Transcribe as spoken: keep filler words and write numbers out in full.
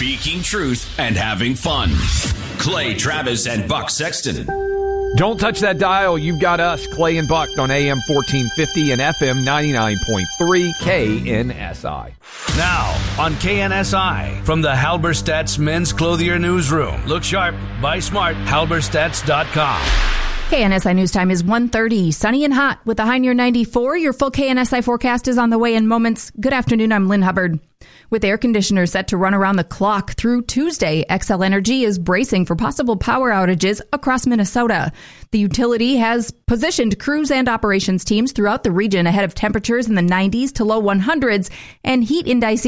speaking truth and having fun. Clay Travis and Buck Sexton. Don't touch that dial. You've got us, Clay and Buck, on A M fourteen fifty and F M ninety-nine point three K N S I. Now on K N S I from the Halberstadt's Men's Clothier Newsroom. Look sharp, buy smart, halberstadts dot com. K N S I News Time is one thirty, sunny and hot with a high near ninety-four. Your full K N S I forecast is on the way in moments. Good afternoon, I'm Lynn Hubbard. With air conditioners set to run around the clock through Tuesday, Xcel Energy is bracing for possible power outages across Minnesota. The utility has positioned crews and operations teams throughout the region ahead of temperatures in the nineties to low hundreds and heat indices